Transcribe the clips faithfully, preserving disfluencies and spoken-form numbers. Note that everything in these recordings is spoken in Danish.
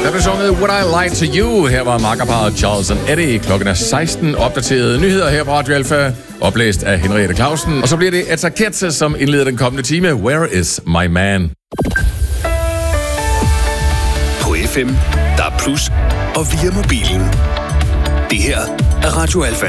Der blev sunget Would I Lie to You. Her var makkerparret Charles and Eddie. Klokken er seksten. Opdaterede nyheder her på Radio Alpha. Oplæst af Henriette Clausen. Og så bliver det Etta Ketze, som indleder den kommende time. Where is my man? På F M, der er plus, og via mobilen. Det her er Radio Alpha.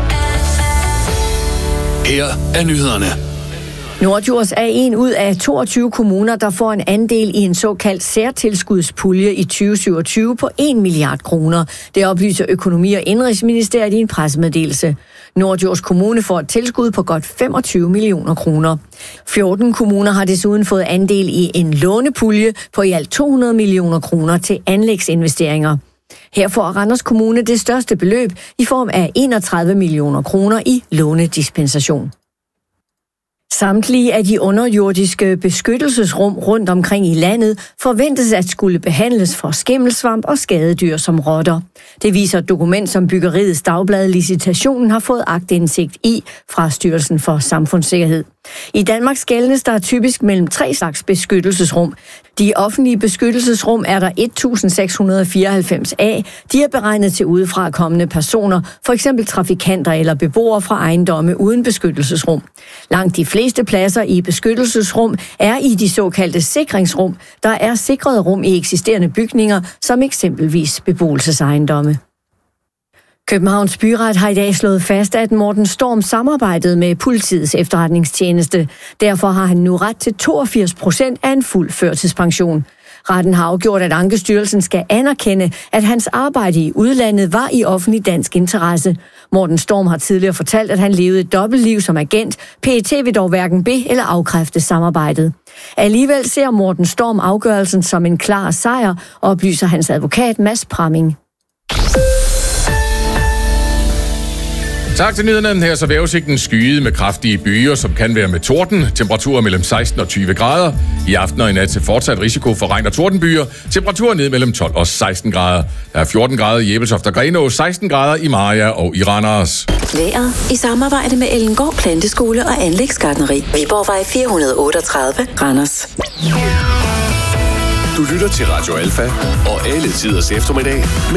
Her er nyhederne. Norddjurs er en ud af toogtyve kommuner, der får en andel i en såkaldt særtilskudspulje i tyve syvogtyve på en milliard kroner. Det oplyser Økonomi- og Indenrigsministeriet i en pressemeddelelse. Norddjurs Kommune får et tilskud på godt femogtyve millioner kroner. fjorten kommuner har desuden fået andel i en lånepulje på i alt to hundrede millioner kroner til anlægsinvesteringer. Her får Randers Kommune det største beløb i form af enogtredive millioner kroner i lånedispensation. Samtlige af de underjordiske beskyttelsesrum rundt omkring i landet forventes at skulle behandles for skimmelsvamp og skadedyr som rotter. Det viser et dokument, som Byggeriets Dagblad Licitationen har fået aktindsigt i fra Styrelsen for Samfundssikkerhed. I Danmark skelnes der typisk mellem tre slags beskyttelsesrum. De offentlige beskyttelsesrum er der et tusind seks hundrede fireoghalvfems af. De er beregnet til udefrakommende personer, for eksempel trafikanter eller beboere fra ejendomme uden beskyttelsesrum. Langt de fleste pladser i beskyttelsesrum er i de såkaldte sikringsrum, der er sikrede rum i eksisterende bygninger, som eksempelvis beboelsesejendomme. Københavns Byret har i dag slået fast, at Morten Storm samarbejdede med politiets efterretningstjeneste. Derfor har han nu ret til toogfirs procent af en fuld førtidspension. Retten har afgjort, at Ankestyrelsen skal anerkende, at hans arbejde i udlandet var i offentlig dansk interesse. Morten Storm har tidligere fortalt, at han levede et dobbeltliv som agent. P E T vil dog hverken be- eller afkræfte samarbejdet. Alligevel ser Morten Storm afgørelsen som en klar sejr, oplyser hans advokat Mads Pramming. Tak til nyhederne. Her så vejrudsigten skyet med kraftige byer, som kan være med torden. Temperaturer mellem seksten og tyve grader. I aften og i nat til fortsat risiko for regn- og tordenbyer. Temperaturer ned mellem tolv og seksten grader. Der er fjorten grader i Ebeltoft og Grenaa, seksten grader i Mariager og i Randers. Vejret i samarbejde med Ellengård Planteskole og Anlægsgartneri. Viborgvej fire hundrede otteogtredive, Randers. Du lytter til Radio Alpha og alle tiders eftermiddag med